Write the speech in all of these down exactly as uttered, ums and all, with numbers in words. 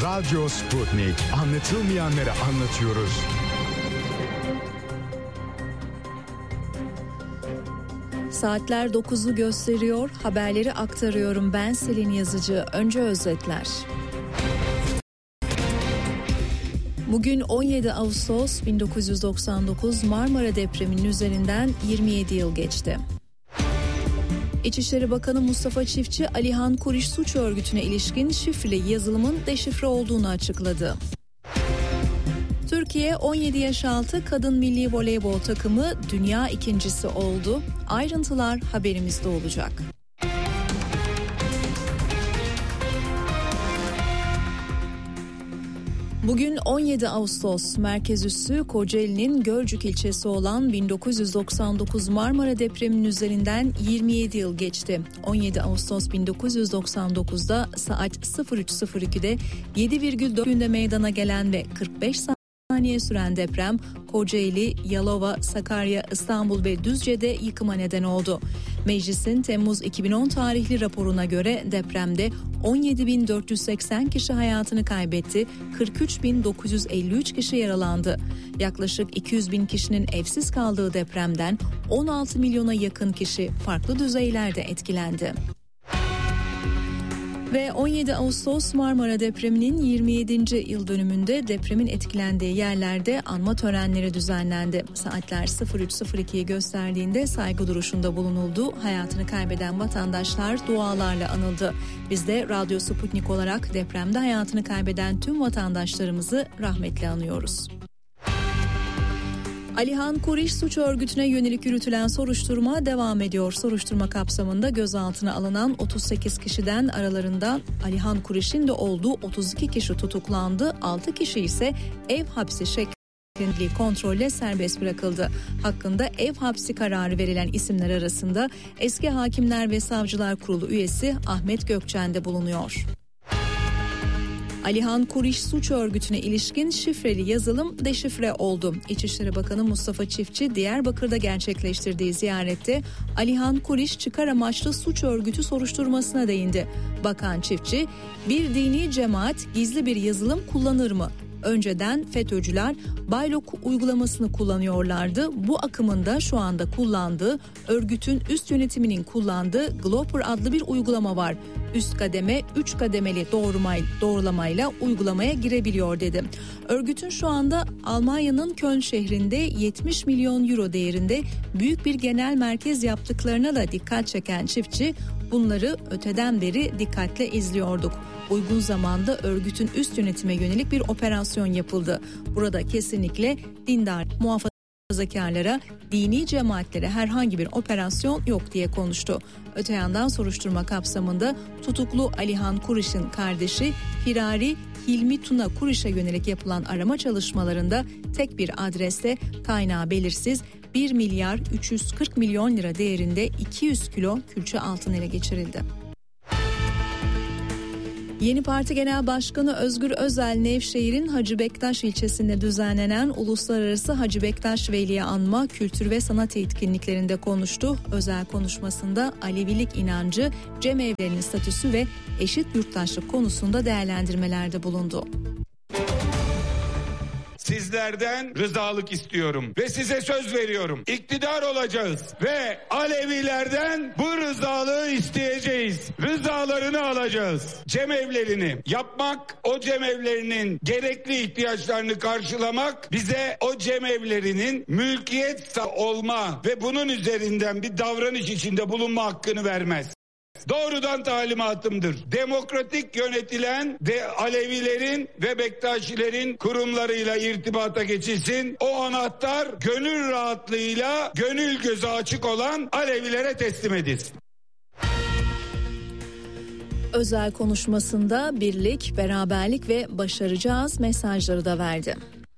Radyo Sputnik. Anlatılmayanları anlatıyoruz. Saatler dokuzu gösteriyor. Haberleri aktarıyorum. Ben Selin Yazıcı. Önce özetler. Bugün on yedi Ağustos bin dokuz yüz doksan dokuz Marmara depreminin üzerinden yirmi yedi yıl geçti. İçişleri Bakanı Mustafa Çiftçi, Alihan Kuriş suç örgütüne ilişkin şifreli yazılımın deşifre olduğunu açıkladı. Türkiye on yedi yaş altı kadın milli voleybol takımı dünya ikincisi oldu. Ayrıntılar haberimizde olacak. Bugün on yedi Ağustos, merkez üssü Kocaeli'nin Gölcük ilçesi olan bin dokuz yüz doksan dokuz Marmara depreminin üzerinden yirmi yedi yıl geçti. on yedi Ağustos bin dokuz yüz doksan dokuzda saat sıfır üç sıfır ikide yedi virgül dört günde meydana gelen ve kırk beş saniye süren deprem Kocaeli, Yalova, Sakarya, İstanbul ve Düzce'de yıkıma neden oldu. Meclisin Temmuz iki bin on tarihli raporuna göre depremde on yedi bin dört yüz seksen kişi hayatını kaybetti, kırk üç bin dokuz yüz elli üç kişi yaralandı. Yaklaşık iki yüz bin kişinin evsiz kaldığı depremden on altı milyona yakın kişi farklı düzeylerde etkilendi. Ve on yedi Ağustos Marmara depreminin yirmi yedinci yıl dönümünde depremin etkilendiği yerlerde anma törenleri düzenlendi. Saatler sıfır üç sıfır ikiyi gösterdiğinde saygı duruşunda bulunuldu. Hayatını kaybeden vatandaşlar dualarla anıldı. Biz de Radyo Sputnik olarak depremde hayatını kaybeden tüm vatandaşlarımızı rahmetle anıyoruz. Alihan Kuriş suç örgütüne yönelik yürütülen soruşturma devam ediyor. Soruşturma kapsamında gözaltına alınan otuz sekiz kişiden aralarında Alihan Kuriş'in de olduğu otuz iki kişi tutuklandı. altı kişi ise ev hapsi şeklinde kontrolle serbest bırakıldı. Hakkında ev hapsi kararı verilen isimler arasında eski Hakimler ve Savcılar Kurulu üyesi Ahmet Gökçen de bulunuyor. Alihan Kuriş suç örgütüne ilişkin şifreli yazılım deşifre oldu. İçişleri Bakanı Mustafa Çiftçi Diyarbakır'da gerçekleştirdiği ziyarette Alihan Kuriş çıkar amaçlı suç örgütü soruşturmasına değindi. Bakan Çiftçi, bir dini cemaat gizli bir yazılım kullanır mı? Önceden FETÖ'cüler Baylok uygulamasını kullanıyorlardı. Bu akımın da şu anda kullandığı, örgütün üst yönetiminin kullandığı Glopper adlı bir uygulama var. Üst kademe üç kademeli doğrumay, doğrulamayla uygulamaya girebiliyor dedi. Örgütün şu anda Almanya'nın Köln şehrinde yetmiş milyon euro değerinde büyük bir genel merkez yaptıklarına da dikkat çeken Çiftçi, bunları öteden beri dikkatle izliyorduk. Uygun zamanda örgütün üst yönetime yönelik bir operasyon yapıldı. Burada kesinlikle dindar, muhafazakarlara, dini cemaatlere herhangi bir operasyon yok diye konuştu. Öte yandan soruşturma kapsamında tutuklu Alihan Kuriş'in kardeşi Firari Hilmi Tuna Kuriş'e yönelik yapılan arama çalışmalarında tek bir adreste kaynağı belirsiz bir milyar üç yüz kırk milyon lira değerinde iki yüz kilo külçe altın ele geçirildi. Yeni Parti Genel Başkanı Özgür Özel, Nevşehir'in Hacı Bektaş ilçesinde düzenlenen Uluslararası Hacı Bektaş Veli'yi anma kültür ve sanat etkinliklerinde konuştu. Özel konuşmasında Alevilik inancı, cemevlerinin statüsü ve eşit yurttaşlık konusunda değerlendirmelerde bulundu. Sizlerden rızalık istiyorum ve size söz veriyorum. İktidar olacağız ve Alevilerden bu rızalığı isteyeceğiz. Rızalarını alacağız. Cemevlerini yapmak, o cemevlerinin gerekli ihtiyaçlarını karşılamak bize o cemevlerinin mülkiyet olma ve bunun üzerinden bir davranış içinde bulunma hakkını vermez. Doğrudan talimatımdır. Demokratik yönetilen de Alevilerin ve Bektaşilerin kurumlarıyla irtibata geçilsin. O anahtar gönül rahatlığıyla gönül gözü açık olan Alevilere teslim edilsin. Özel konuşmasında birlik, beraberlik ve başaracağız mesajları da verdi.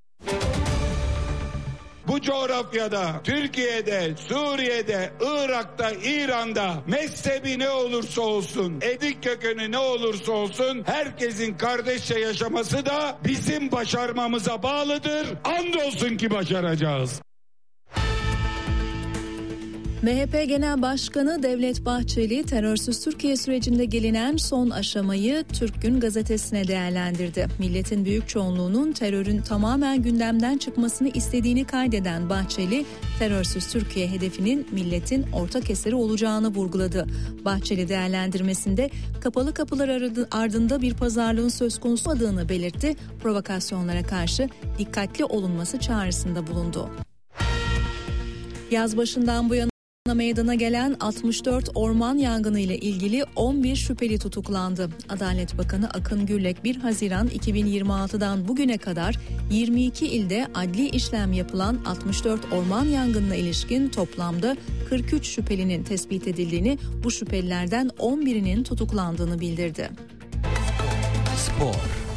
Bu coğrafyada, Türkiye'de, Suriye'de, Irak'ta, İran'da mezhebi ne olursa olsun, etnik kökeni ne olursa olsun herkesin kardeşçe yaşaması da bizim başarmamıza bağlıdır. Andolsun ki başaracağız. M H P Genel Başkanı Devlet Bahçeli, terörsüz Türkiye sürecinde gelinen son aşamayı Türk Gün gazetesine değerlendirdi. Milletin büyük çoğunluğunun terörün tamamen gündemden çıkmasını istediğini kaydeden Bahçeli, terörsüz Türkiye hedefinin milletin ortak eseri olacağını vurguladı. Bahçeli değerlendirmesinde kapalı kapılar ardında bir pazarlığın söz konusu olmadığını belirtti, provokasyonlara karşı dikkatli olunması çağrısında bulundu. Yaz başından bu yana meydana gelen altmış dört orman yangını ile ilgili on bir şüpheli tutuklandı. Adalet Bakanı Akın Gürlek bir Haziran iki bin yirmi altıdan bugüne kadar yirmi iki ilde adli işlem yapılan altmış dört orman yangınına ilişkin toplamda kırk üç şüphelinin tespit edildiğini, bu şüphelilerden on birinin tutuklandığını bildirdi. Spor.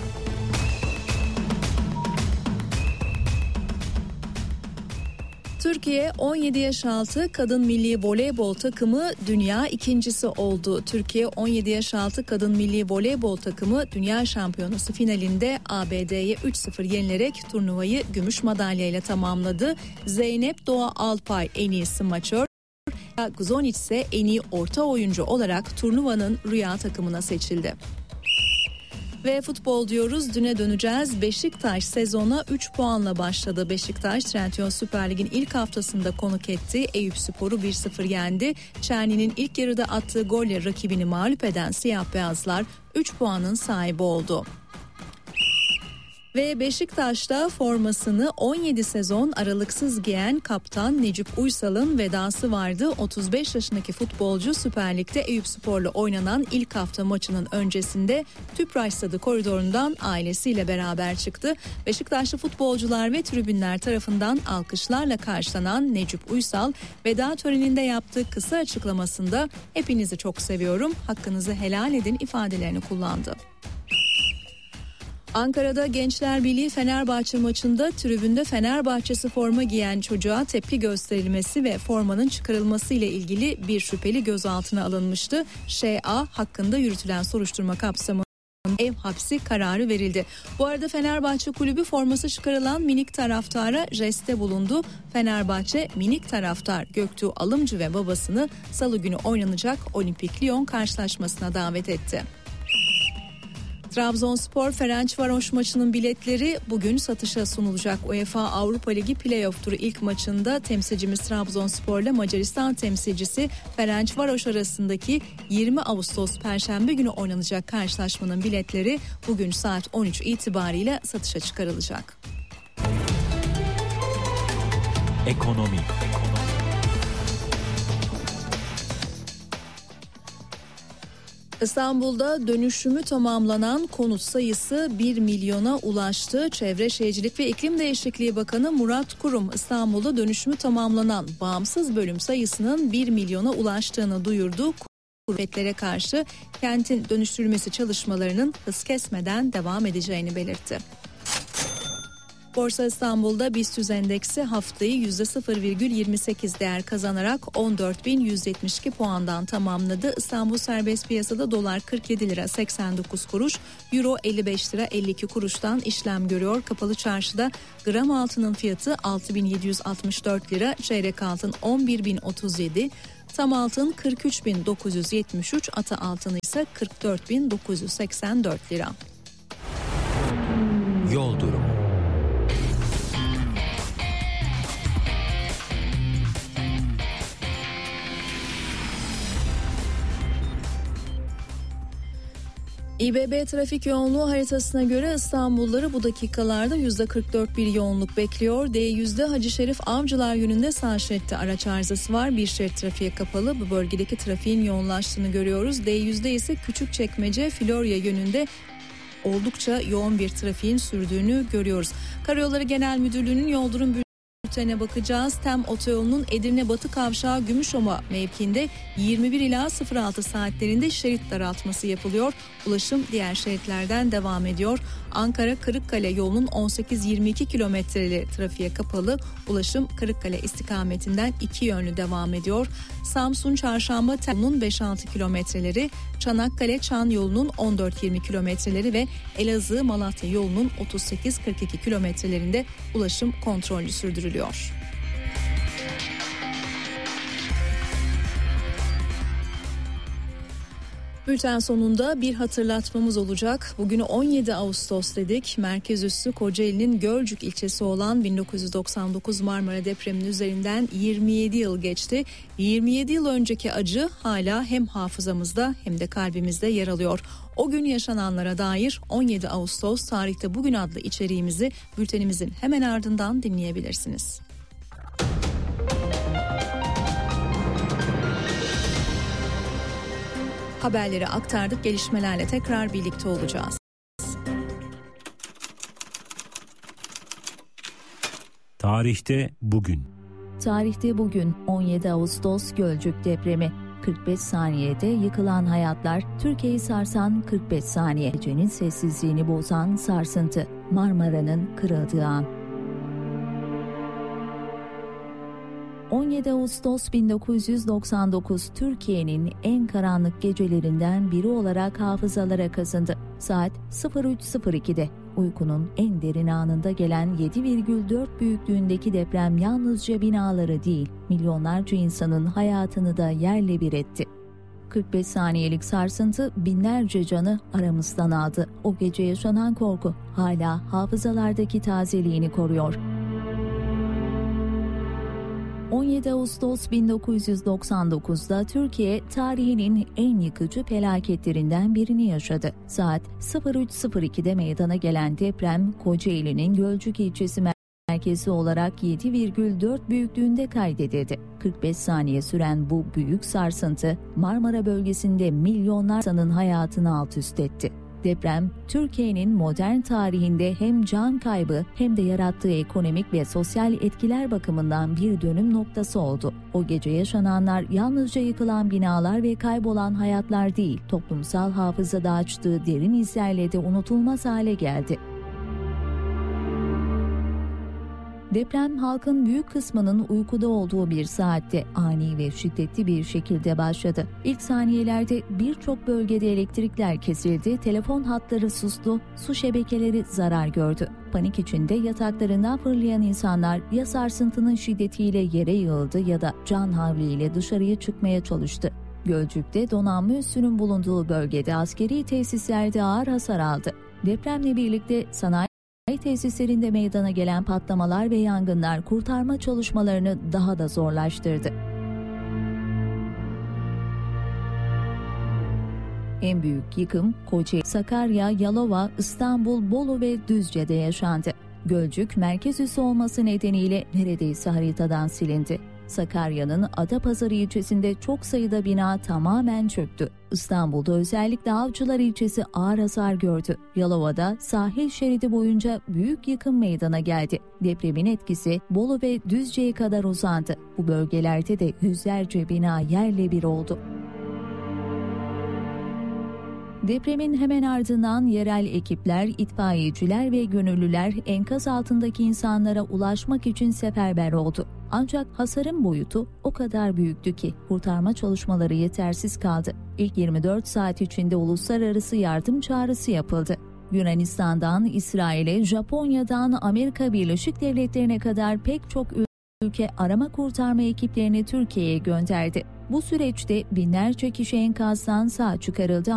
Türkiye on yedi yaş altı kadın milli voleybol takımı dünya ikincisi oldu. Türkiye on yedi yaş altı kadın milli voleybol takımı dünya şampiyonası finalinde A B D'ye üç sıfır yenilerek turnuvayı gümüş madalyayla tamamladı. Zeynep Doğa Alpay en iyi smaçör, Guzonic ise en iyi orta oyuncu olarak turnuvanın rüya takımına seçildi. Ve futbol diyoruz, düne döneceğiz. Beşiktaş sezona üç puanla başladı. Beşiktaş Trendyol Süper Lig'in ilk haftasında konuk etti. Eyüpspor'u bir sıfır yendi. Çerni'nin ilk yarıda attığı golle rakibini mağlup eden siyah beyazlar üç puanın sahibi oldu. Ve Beşiktaş'ta formasını on yedi sezon aralıksız giyen kaptan Necip Uysal'ın vedası vardı. otuz beş yaşındaki futbolcu Süper Lig'de Eyüpspor'la oynanan ilk hafta maçının öncesinde Tüpraş Stadı koridorundan ailesiyle beraber çıktı. Beşiktaşlı futbolcular ve tribünler tarafından alkışlarla karşılanan Necip Uysal, veda töreninde yaptığı kısa açıklamasında "Hepinizi çok seviyorum, hakkınızı helal edin" ifadelerini kullandı. Ankara'da Gençler Birliği Fenerbahçe maçında tribünde Fenerbahçesi forma giyen çocuğa tepki gösterilmesi ve formanın çıkarılması ile ilgili bir şüpheli gözaltına alınmıştı. Ş A hakkında yürütülen soruşturma kapsamında ev hapsi kararı verildi. Bu arada Fenerbahçe Kulübü forması çıkarılan minik taraftara jestte bulundu. Fenerbahçe minik taraftar Göktuğ Alımcı ve babasını Salı günü oynanacak Olimpik Lyon karşılaşmasına davet etti. Trabzonspor Ferencvaros maçının biletleri bugün satışa sunulacak. UEFA Avrupa Ligi Playoff turu ilk maçında temsilcimiz Trabzonspor ile Macaristan temsilcisi Ferencvaros arasındaki yirmi Ağustos Perşembe günü oynanacak karşılaşmanın biletleri bugün saat on üç itibariyle satışa çıkarılacak. Ekonomi. İstanbul'da dönüşümü tamamlanan konut sayısı bir milyona ulaştı. Çevre Şehircilik ve İklim Değişikliği Bakanı Murat Kurum, İstanbul'da dönüşümü tamamlanan bağımsız bölüm sayısının bir milyona ulaştığını duyurdu. Kuvvetlere karşı kentin dönüştürülmesi çalışmalarının hız kesmeden devam edeceğini belirtti. Borsa İstanbul'da BIST endeksi haftayı yüzde sıfır virgül yirmi sekiz değer kazanarak on dört bin yüz yetmiş iki puandan tamamladı. İstanbul serbest piyasada dolar kırk yedi lira seksen dokuz kuruş, euro elli beş lira elli iki kuruştan işlem görüyor. Kapalı çarşıda gram altının fiyatı altı bin yedi yüz altmış dört lira, çeyrek altın on bir bin otuz yedi, tam altın kırk üç bin dokuz yüz yetmiş üç, ata altını ise kırk dört bin dokuz yüz seksen dört lira. Yol durumu. İBB trafik yoğunluğu haritasına göre İstanbulluları bu dakikalarda yüzde kırk dört bir yoğunluk bekliyor. D yüzde Hacı Şerif Avcılar yönünde sağ şeritte araç arızası var. Bir şerit trafiğe kapalı. Bu bölgedeki trafiğin yoğunlaştığını görüyoruz. D yüzde ise Küçükçekmece Florya yönünde oldukça yoğun bir trafiğin sürdüğünü görüyoruz. Karayolları Genel Müdürlüğü'nün yol durum bültenine bakacağız. Tem otoyolunun Edirne Batı Kavşağı Gümüşova mevkiinde yirmi bir ila sıfır altı saatlerinde şerit daraltması yapılıyor. Ulaşım diğer şeritlerden devam ediyor. Ankara Kırıkkale yolunun on sekiz yirmi iki kilometreli trafiğe kapalı. Ulaşım Kırıkkale istikametinden iki yönlü devam ediyor. Samsun Çarşamba Tem'in beş altı kilometreleri, Çanakkale Çan yolunun on dört yirmi kilometreleri ve Elazığ Malatya yolunun otuz sekiz kırk iki kilometrelerinde ulaşım kontrollü sürdürülüyor. Bülten sonunda bir hatırlatmamız olacak. Bugün on yedi Ağustos dedik. Merkez üssü Kocaeli'nin Gölcük ilçesi olan bin dokuz yüz doksan dokuz Marmara depreminin üzerinden yirmi yedi yıl geçti. yirmi yedi yıl önceki acı hala hem hafızamızda hem de kalbimizde yer alıyor. O gün yaşananlara dair on yedi Ağustos tarihte bugün adlı içeriğimizi bültenimizin hemen ardından dinleyebilirsiniz. Haberleri aktardık, gelişmelerle tekrar birlikte olacağız. Tarihte bugün. Tarihte bugün on yedi Ağustos Gölcük depremi. kırk beş saniyede yıkılan hayatlar, Türkiye'yi sarsan kırk beş saniye. Gecenin sessizliğini bozan sarsıntı, Marmara'nın kırıldığı an. on yedi Ağustos bin dokuz yüz doksan dokuz Türkiye'nin en karanlık gecelerinden biri olarak hafızalara kazındı. Saat sıfır üç sıfır iki'de uykunun en derin anında gelen yedi virgül dört büyüklüğündeki deprem yalnızca binaları değil, milyonlarca insanın hayatını da yerle bir etti. kırk beş saniyelik sarsıntı binlerce canı aramızdan aldı. O gece yaşanan korku hala hafızalardaki tazeliğini koruyor. on yedi Ağustos bin dokuz yüz doksan dokuz'da Türkiye tarihinin en yıkıcı felaketlerinden birini yaşadı. Saat sıfır üç sıfır iki'de meydana gelen deprem Kocaeli'nin Gölcük ilçesi merkezi olarak yedi virgül dört büyüklüğünde kaydedildi. kırk beş saniye süren bu büyük sarsıntı Marmara bölgesinde milyonlar insanın hayatını alt üst etti. Deprem, Türkiye'nin modern tarihinde hem can kaybı hem de yarattığı ekonomik ve sosyal etkiler bakımından bir dönüm noktası oldu. O gece yaşananlar yalnızca yıkılan binalar ve kaybolan hayatlar değil, toplumsal hafızada açtığı derin izlerle de unutulmaz hale geldi. Deprem halkın büyük kısmının uykuda olduğu bir saatte ani ve şiddetli bir şekilde başladı. İlk saniyelerde birçok bölgede elektrikler kesildi, telefon hatları sustu, su şebekeleri zarar gördü. Panik içinde yataklarından fırlayan insanlar ya sarsıntının şiddetiyle yere yığıldı ya da can havliyle dışarıya çıkmaya çalıştı. Gölcük'te donanma üssünün bulunduğu bölgede askeri tesislerde ağır hasar aldı. Depremle birlikte sanayi tesislerinde meydana gelen patlamalar ve yangınlar kurtarma çalışmalarını daha da zorlaştırdı. En büyük yıkım Kocaeli, Sakarya, Yalova, İstanbul, Bolu ve Düzce'de yaşandı. Gölcük merkez üssü olması nedeniyle neredeyse haritadan silindi. Sakarya'nın Adapazarı ilçesinde çok sayıda bina tamamen çöktü. İstanbul'da özellikle Avcılar ilçesi ağır hasar gördü. Yalova'da sahil şeridi boyunca büyük yıkım meydana geldi. Depremin etkisi Bolu ve Düzce'ye kadar uzandı. Bu bölgelerde de yüzlerce bina yerle bir oldu. Depremin hemen ardından yerel ekipler, itfaiyeciler ve gönüllüler enkaz altındaki insanlara ulaşmak için seferber oldu. Ancak hasarın boyutu o kadar büyüktü ki kurtarma çalışmaları yetersiz kaldı. İlk yirmi dört saat içinde uluslararası yardım çağrısı yapıldı. Yunanistan'dan İsrail'e, Japonya'dan Amerika Birleşik Devletleri'ne kadar pek çok ülke arama kurtarma ekiplerini Türkiye'ye gönderdi. Bu süreçte binlerce kişi enkazdan sağ çıkarıldı.